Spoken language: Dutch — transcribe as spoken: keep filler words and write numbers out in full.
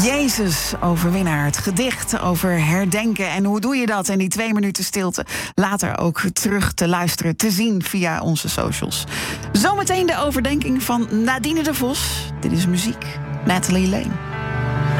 Jezus, overwinnaar. Het gedicht over herdenken. En hoe doe je dat? En die twee minuten stilte later ook terug te luisteren, te zien via onze socials. Zometeen de overdenking van Nadine de Vos. Dit is muziek. Natalie Lane.